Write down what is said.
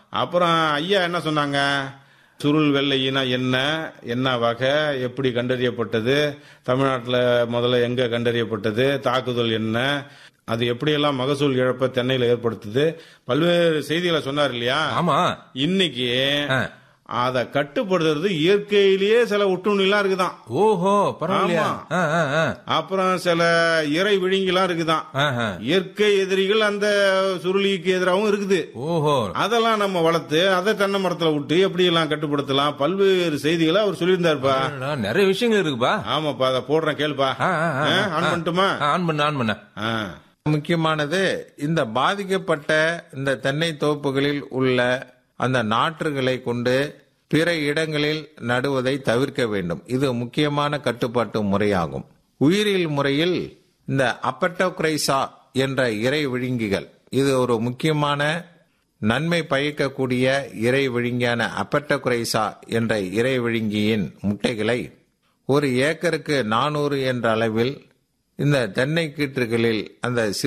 அப்புறம் ஐயா என்ன சொன்னாங்க, சுருள் வெள்ளையினா என்ன வகை, எப்படி கண்டறியப்பட்டது, தமிழ்நாட்டில் முதல்ல எங்க கண்டறியப்பட்டது, தாக்குதல் என்ன, அது எப்படியெல்லாம் மகசூல் இழப்ப தென்னையில ஏற்படுத்துது, பல்வேறு செய்திகளை சொன்னார் இல்லையா. ஆமா. இன்னைக்கு அதை கட்டுப்படுத்துறது இயற்கையிலேயே சில ஒட்டுண்ணிலாம் இருக்குதான். ஓஹோ, பரவாயில்லையா. அப்புறம் சில இறை விழுங்கிலாம் இருக்குதான். இயற்கை எதிரிகள் அந்த சுருளிக்கு எதிராகவும் இருக்குது. ஓஹோ, அதெல்லாம் நம்ம வளர்த்து அதை தென்னை மரத்துல விட்டு எப்படி எல்லாம் கட்டுப்படுத்தலாம், பல்வேறு செய்திகளை அவர் சொல்லியிருந்தாருப்பா. நிறைய விஷயங்கள் இருக்குப்பா. ஆமாப்பா, அதை போடுறேன் கேளுப்பா. ஆன் பண்ணட்டுமா? ஆன் பண்ண. முக்கியமானது, இந்த பாதிக்கப்பட்ட இந்த தென்னை தோப்புகளில் உள்ள அந்த நாற்றுகளை கொண்டு பிற இடங்களில் நடுவதை தவிர்க்க வேண்டும். இது முக்கியமான கட்டுப்பாட்டு முறையாகும். உயிரியல் முறையில் இந்த அப்பட்டோக்ரைசா என்ற இறை விழுங்கிகள், இது ஒரு முக்கியமான நன்மை பயக்கக்கூடிய இறை விழுங்கியான அப்பட்டோக்ரைசா என்ற இறை விழுங்கியின் முட்டைகளை ஒரு ஏக்கருக்கு 400 என்ற அளவில் இந்த தென்னை கீற்றுகளில் அந்த